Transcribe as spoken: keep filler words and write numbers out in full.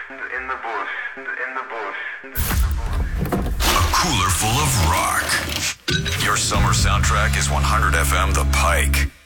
in the bush, in the bush, in the bush. A cooler full of rock. Your summer soundtrack is one hundred F M The Pike.